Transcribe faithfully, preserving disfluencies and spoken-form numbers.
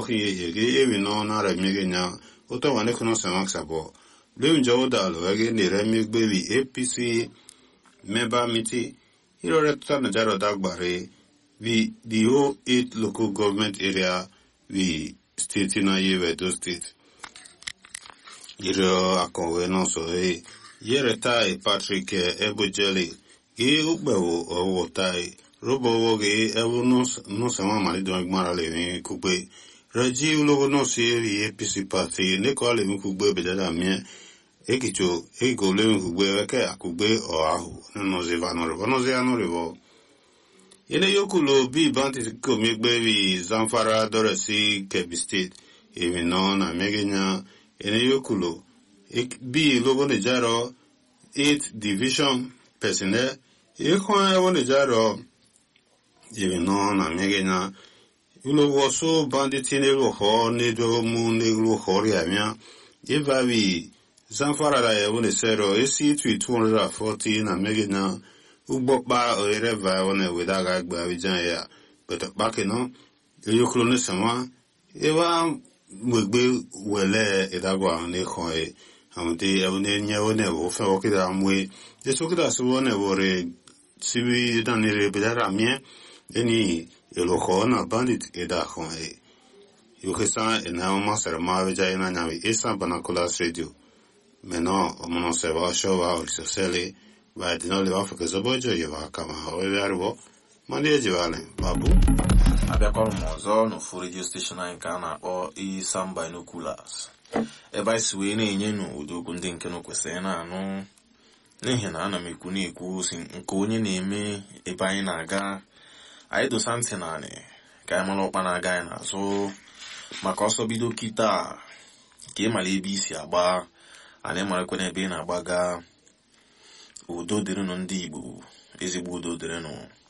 ye ge ewi no na re mi ge nya uto wane kuno se max abo le njo da lo ge ni re mi gbe wi A P C member miti iro re tuta na jaro dagbare we the whole eight local government area we state na ye we do state iro akonwe no so e yere tai Patrick Ebojele ge ugbewo owo tai robo wo ge ewu no no se ma mari do gbara le mi kugbe reji ulogo no se A P C party ne ko le mi kugbe be da mi ekicho ego le mi kugbe ke akugbe o ahu no ze va no re no ze anu re bo ene yokulo bi banti ko mi gbe wi Zamfara dore si Kebbi state emi no na megenya ene yokulo bi logo ne jaro eight division personnel e ko ewo ne jaro emi no na megenya ulo woso banditi ne lo ho ne do mu ne lo ho ri amia e va wi Zamfara da ewo ne zero e si two hundred forty na megenya ugbokpa oireva one wedaga gba bijan ya but back no yo klone sama ewa mwegbe wele edagwa ne khon e amte evne nyawo ne wo fe o kida amwe eso kida so ne wore sibi danire bedara mie eni elo khona bandit eda khon e yo kesa ena ma ser ma beja ina nyawi esa banakola radio meno omono se va shova o sosele va di no le va fake zobojo ye va kama ho e arbo mande jivale babu abịakwa m ọzọ n'ofu redio station anyị ka a na-akpọ Isam Binoculars ebe anyị si wee na-enye n'ụdị okwu ndị nke na kwesịrị na-anụ n'ihi na ana m ekwu na-ekwu si nke onye na-eme ebe anyị na-aga anyị dosa ntị naanị ka anyị mara ọkpa na-aga anyị n'azụ maka ọsọ bido kịta ka ị mara ebe isi agba ana ịmarakwa n'ebe ị na-agbaga udo dịrịnụ ndị Igbo ezigbo udo dịrịnụ